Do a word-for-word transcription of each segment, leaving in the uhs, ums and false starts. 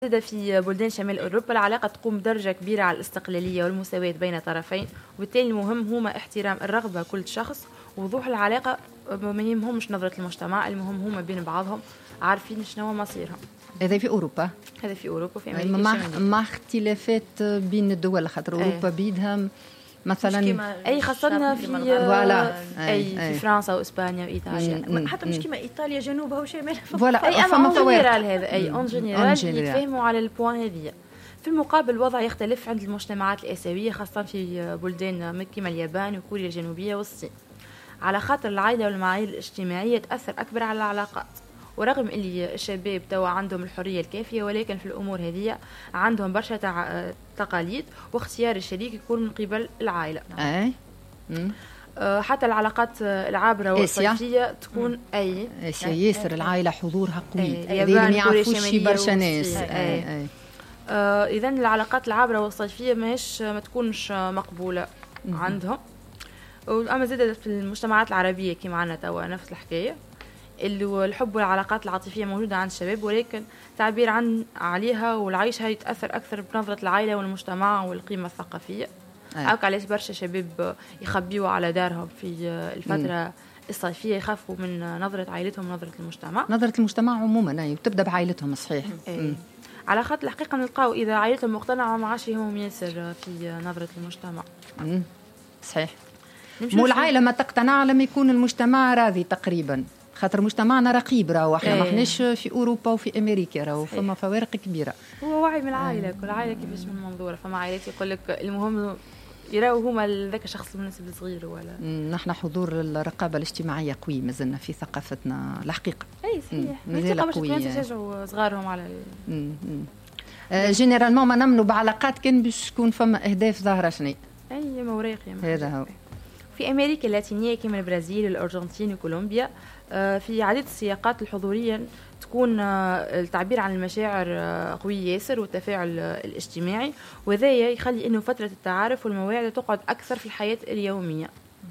في بلدان شمال أوروبا العلاقة تقوم بدرجة كبيرة على الاستقلالية والمساواة بين طرفين، وبالتالي المهم هما احترام الرغبة كل شخص ووضوح العلاقة. ما يهمهمش نظرة المجتمع، المهم هما بين بعضهم عارفين شنو مصيرهم. هذا في أوروبا، هذا في أوروبا في أمريكا مع, الشمالية. مع اختلافات بين الدول، خاطر أوروبا أي. بيدها مثلا اي خاصة في فوالا اي في فرنسا واسبانيا وايطاليا، حتى مش كيما ايطاليا جنوبها وشمالها. فوالا اي اما اون جينيرال هذا اي اون جينيرال يتفاهموا على البوان هذه. في المقابل الوضع يختلف عند المجتمعات الآسيوية، خاصة في بلدان كيما اليابان وكوريا الجنوبية والصين، على خاطر العائلة والمعايير الاجتماعية تأثر أكبر على العلاقات. ورغم اللي الشباب توا عندهم الحرية الكافية، ولكن في الأمور هذه عندهم برشا تقاليد، واختيار الشريك يكون من قبل العائلة. أي. أه حتى العلاقات العابرة والصيفية تكون أي آسيا ياسر العائلة حضورها قوي، اليابان ما يعرفوش برشا ناس. آه إذا العلاقات العابرة والصيفية ماهيش ما تكونش مقبولة م- عندهم. أما زادة في المجتمعات العربية كما عنا توا نفس الحكاية، اللي الحب والعلاقات العاطفية موجودة عند الشباب، ولكن تعبير عن عليها والعيشها يتأثر أكثر بنظرة العائلة والمجتمع والقيمة الثقافية. هاك علاش برشا شباب يخبيوا على دارهم في الفترة م. الصيفية، يخافوا من نظرة عائلتهم ونظرة المجتمع. نظرة المجتمع عموما أي وتبدأ بعائلتهم صحيح. على خاطر الحقيقة نلقاو إذا عائلتهم مقتنعة ما عادش يهمهم ياسر في نظرة المجتمع. مم. صحيح. مو العائلة ما تقتنع لما يكون المجتمع راضي تقريبا، خاطر مجتمعنا رقيب، راهو احنا ما احناش في أوروبا وفي أمريكا، راهو فما فوارق كبيرة. هو وعي من العائلة، آه. كل عائلة كيفاش من منظورة. فما عائلات يقول لك المهم يراو هما ذاك الشخص المناسب الصغير ولا. نحن حضور الرقابة الاجتماعية قوي مازلنا في ثقافتنا الحقيقة. أي صحيح. مازال قوي. يشجعوا صغارهم على. آه جينيرالمون ما نمنوا بعلاقات كان باش تكون فما أهداف ظاهرة شنو. أي موراق هذا هو. في أمريكا اللاتينية كما البرازيل والأرجنتين وكولومبيا، في عديد السياقات الحضورية تكون التعبير عن المشاعر قوي ياسر والتفاعل الاجتماعي، وذا يخلي إنه فترة التعارف والمواعيد تقعد أكثر في الحياة اليومية.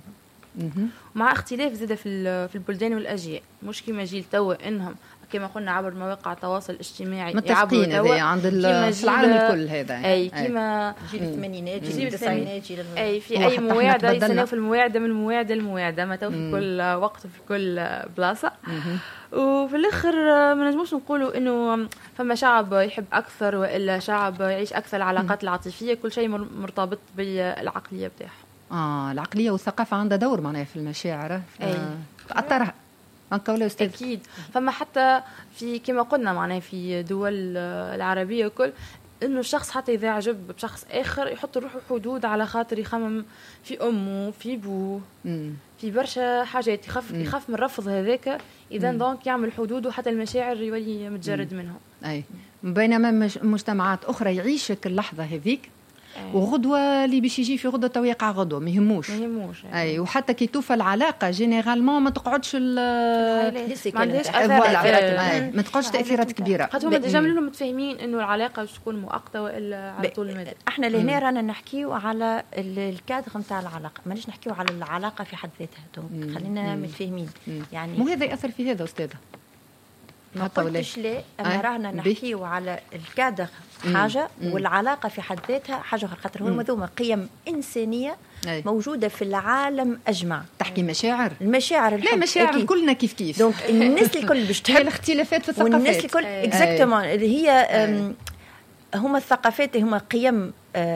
مع اختلاف زادة في في البلدان والأجيال، مش كما جيل توا إنهم كما قلنا عبر مواقع التواصل الاجتماعي متفقين هذا عند العالم الكل. هذا أي كما جيل الثمانينات جيل التسعينات جيل أي في أي مواعدة يسنوا في المواعدة من مواعدة لمواعدة، ما تو في كل وقت وفي كل بلاصة. وفي الآخر ما نجموش نقولوا إنه فما شعب يحب أكثر وإلا شعب يعيش أكثر العلاقات العاطفية، كل شيء مرتبط بالعقلية بتاعه. آه العقلية والثقافة عندها دور معناها في المشاعر تأثرها. أكيد. فما حتى في كما قلنا معناها في دول العربية كل إنه الشخص حتى إذا عجب بشخص آخر يحط روحه حدود على خاطر يخمم في أمه في بوه في برشا حاجات، يخاف يخاف من الرفض هذاك، إذا دونك يعمل حدود وحتى المشاعر يولي متجرد منهم. أي بينما مجتمعات أخرى يعيشك اللحظة هذيك وغدوة اللي باش يجي في غدوة تو يقع غدوة ما يهموش. ما يهموش. اي وحتى كي توفى العلاقة جينيرالمون ما تقعدش ال ما عندهاش اثار، ما تقعدش تأثيرات كبيرة. خاطر هما ديجا منهم متفاهمين انه العلاقة باش تكون مؤقتة والا على طول المدى. احنا لهنا رانا نحكيو على الكادر نتاع العلاقة، مانيش نحكيو على العلاقة في حد ذاتها. دونك خلينا متفاهمين. يعني مو هذا يأثر في هذا أستاذة؟ ما قلتش لا، أما رانا نحكيو على الكادر حاجة مم. والعلاقة في حد ذاتها حاجة أخرى، خاطر هو مذومة قيم إنسانية أي. موجودة في العالم أجمع. تحكي مشاعر المشاعر لا مشاعر كلنا كيف كيف. دونك الناس الكل باش تحب الاختلافات في الثقافات والناس الكل اكزاكتومون اللي هي هما الثقافات هما قيم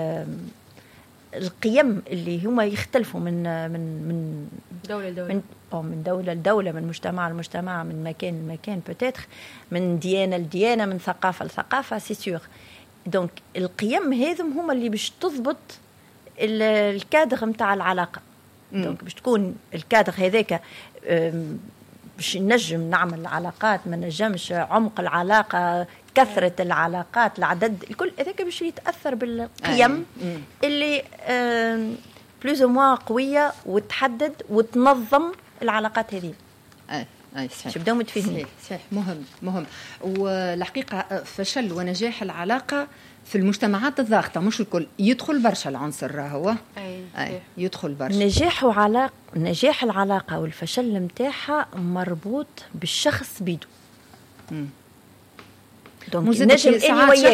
القيم اللي هما يختلفوا من من من دولة لدولة من أو من دولة لدولة، من مجتمع لمجتمع، من مكان لمكان بوتيتر، من ديانة لديانة، من ثقافة لثقافة سي سيور. دونك القيم هذم هما اللي باش تضبط الكادر نتاع العلاقة. دونك باش تكون الكادر هذاك باش نجم نعمل علاقات، ما نجمش عمق العلاقة، كثرة العلاقات، العدد، الكل هذاك باش يتأثر بالقيم اللي بلوز او موان قوية وتحدد وتنظم العلاقات هذه. أي أي صحيح. شبداو متفاهمين. صحيح مهم مهم. والحقيقة فشل ونجاح العلاقة في المجتمعات الضاغطة مش الكل يدخل برشا العنصر هو أي. أي يدخل برشا. نجاح وعلاقة نجاح العلاقة والفشل متاعها مربوط بالشخص بيدو. مم. دونك نجم اني وياك